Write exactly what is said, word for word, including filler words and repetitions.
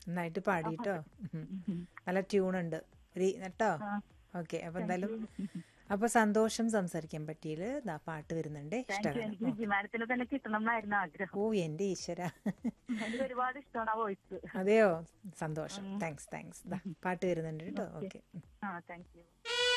നന്നായിട്ട് പാടിട്ടോ. നല്ല ട്യൂണുണ്ട് കേട്ടോ. ഓക്കെ, അപ്പൊ എന്തായാലും അപ്പൊ സന്തോഷം സംസാരിക്കാൻ പറ്റിയില്. ദാ പാട്ട് വരുന്നുണ്ട്, ഇഷ്ടമാണ്. വിജയമാനത്തിനെ തന്നെ കിട്ടണം എന്നായിരുന്നു ആഗ്രഹം. ഓ എന്റെ ഈശ്വര, എനിക്ക് ഒരുപാട് ഇഷ്ടമാണ് ആ വോയിസ്. അതെയോ, സന്തോഷം. Thanks thanks. പാട്ട് വരുന്നുണ്ട് കേട്ടോ. ഓക്കെ. ആ താങ്ക് യു.